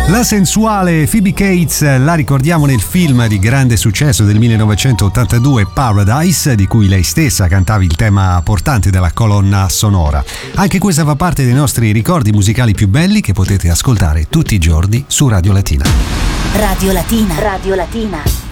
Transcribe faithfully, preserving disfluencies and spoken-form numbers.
La sensuale Phoebe Cates la ricordiamo nel film di grande successo del millenovecentottantadue Paradise, di cui lei stessa cantava il tema portante della colonna sonora. Anche questa fa parte dei nostri ricordi musicali più belli che potete ascoltare tutti i giorni su Radio Latina. Radio Latina. Radio Latina.